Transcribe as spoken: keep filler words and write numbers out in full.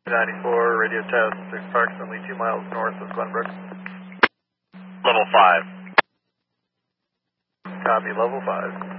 ninety-four, radio test, approximately two miles north of Glenbrook. Level five. Copy, level five.